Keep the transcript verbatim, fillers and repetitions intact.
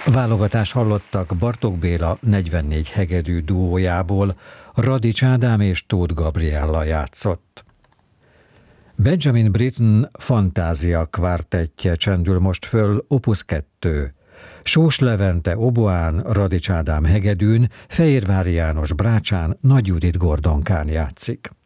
Válogatás hallottak Bartók Béla negyvennégy hegedű duójából, Radics Ádám és Tóth Gabriella játszott. Benjamin Britten Fantázia kvártettje csendül most föl, Opus kettő. Sós Levente oboán, Radics Ádám hegedűn, Fehérvári János brácsán, Nagy Judit gordonkán játszik.